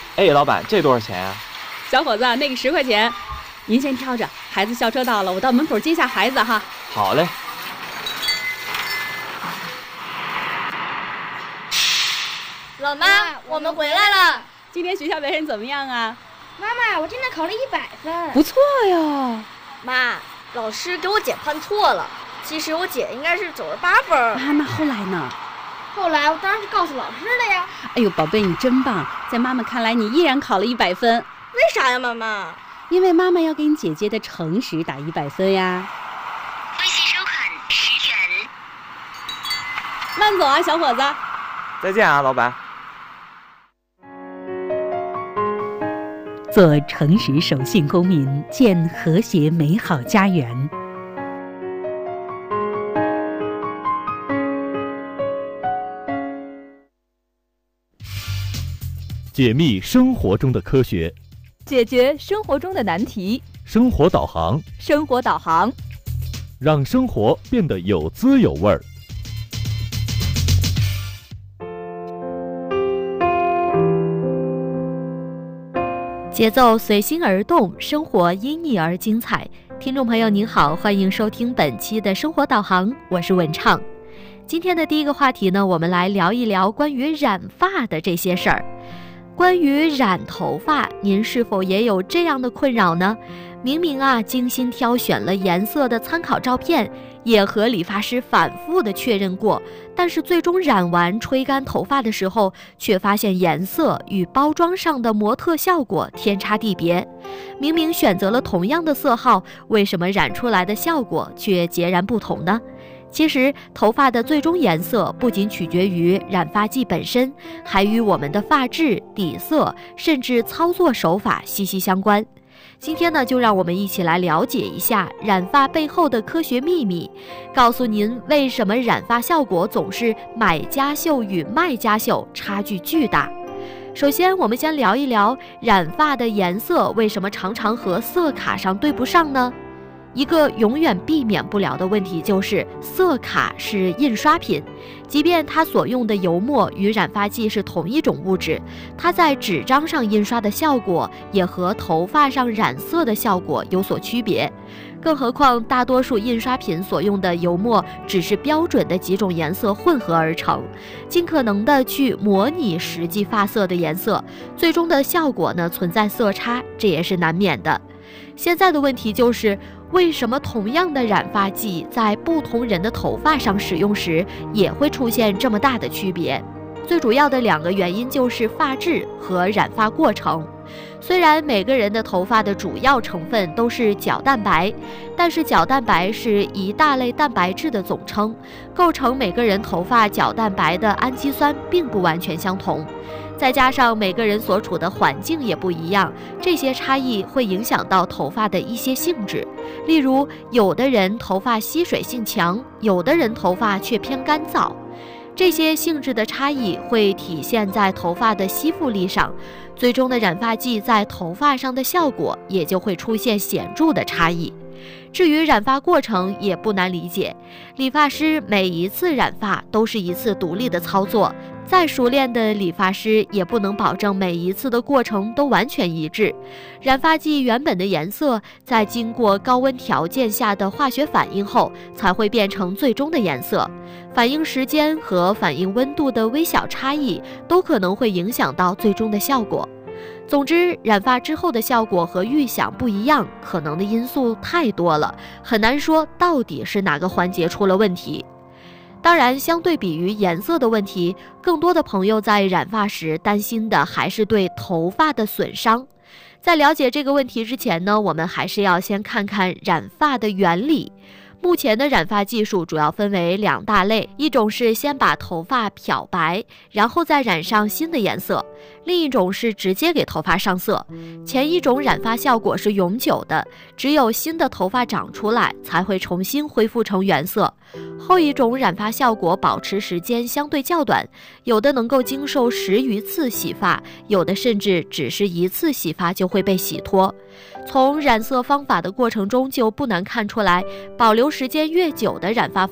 哎，老板，这多少钱啊？ 小伙子，那个10块钱，您先挑着。孩子校车到了，我到门口接下孩子哈。 好嘞。 老妈，我们回来了。 今天学校表现怎么样啊？ 妈妈，我真的考了100分。 不错哟。 妈，老师给我减判错了，其实我减应该是98分啊。那后来呢？ 后来我当然是告诉老师了呀。 哎呦，宝贝，你真棒！在妈妈看来，你依然考了100分。 为啥呀，妈妈？ 因为妈妈要给你姐姐的诚实打100分呀。 微信收款10元。 慢走啊，小伙子。 再见啊，老板。 做诚实守信公民，建和谐美好家园。 解密生活中的科学， 解决生活中的难题。 生活导航， 生活导航， 让生活变得有滋有味儿。 节奏随心而动，生活因你而精彩。听众朋友您好，欢迎收听本期的生活导航，我是文畅。今天的第一个话题呢，我们来聊一聊关于染发的这些事儿。关于染头发，您是否也有这样的困扰呢？明明精心挑选了颜色的参考照片，也和理发师反复的确认过，但是最终染完吹干头发的时候，却发现颜色与包装上的模特效果天差地别。明明选择了同样的色号，为什么染出来的效果却截然不同呢？其实头发的最终颜色不仅取决于染发剂本身，还与我们的发质、底色甚至操作手法息息相关。今天呢，就让我们一起来了解一下染发背后的科学秘密，告诉您为什么染发效果总是买家秀与卖家秀差距巨大。首先，我们先聊一聊染发的颜色为什么常常和色卡上对不上呢？一个永远避免不了的问题就是色卡是印刷品，即便它所用的油墨与染发剂是同一种物质，它在纸张上印刷的效果也和头发上染色的效果有所区别。更何况大多数印刷品所用的油墨只是标准的几种颜色混合而成，尽可能的去模拟实际发色的颜色，最终的效果呢存在色差，这也是难免的。现在的问题就是为什么同样的染发剂在不同人的头发上使用时也会出现这么大的区别？最主要的2个原因就是发质和染发过程。虽然每个人的头发的主要成分都是角蛋白，但是角蛋白是一大类蛋白质的总称，构成每个人头发角蛋白的氨基酸并不完全相同。再加上每个人所处的环境也不一样，这些差异会影响到头发的一些性质。例如，有的人头发吸水性强，有的人头发却偏干燥。这些性质的差异会体现在头发的吸附力上，最终的染发剂在头发上的效果也就会出现显著的差异。至于染发过程也不难理解，理发师每一次染发都是一次独立的操作，再熟练的理发师也不能保证每一次的过程都完全一致。染发剂原本的颜色在经过高温条件下的化学反应后才会变成最终的颜色，反应时间和反应温度的微小差异都可能会影响到最终的效果。总之，染发之后的效果和预想不一样，可能的因素太多了，很难说到底是哪个环节出了问题。当然，相对比于颜色的问题，更多的朋友在染发时担心的还是对头发的损伤。在了解这个问题之前呢，我们还是要先看看染发的原理。目前的染发技术主要分为2大类，一种是先把头发漂白，然后再染上新的颜色，另一种是直接给头发上色。前一种染发效果是永久的，只有新的头发长出来才会重新恢复成原色。后一种染发效果保持时间相对较短，有的能够经受10余次洗发，有的甚至只是1次洗发就会被洗脱。从染色方法的过程中就不难看出来，保留时间越久的染发